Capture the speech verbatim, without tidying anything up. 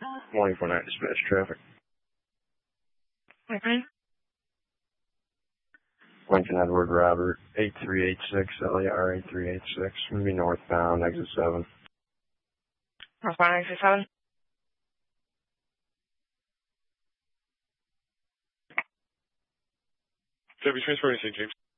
Morning for night dispatch traffic. Okay. Lincoln Edward Robert, eight three eight six, L A R eight three eight six, going to be northbound, exit seven. Northbound, exit seven. Deputy Transport, Saint James.